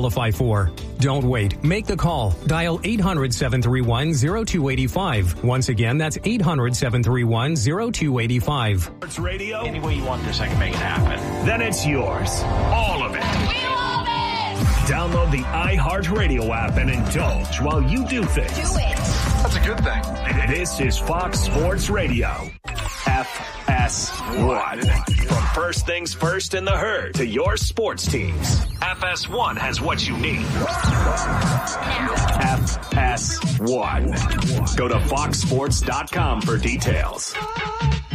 qualify for. Don't wait. Make the call. Dial 800-731-0285. Once again, that's 800-731-0285. Sports Radio. Any way you want this, I can make it happen. Then it's yours. All of it. We love it! Download the iHeartRadio app and indulge while you do things. Do it! That's a good thing. This is Fox Sports Radio. FS1. From first things first in the herd to your sports teams, FS1 has what you need. FS1. Go to foxsports.com for details.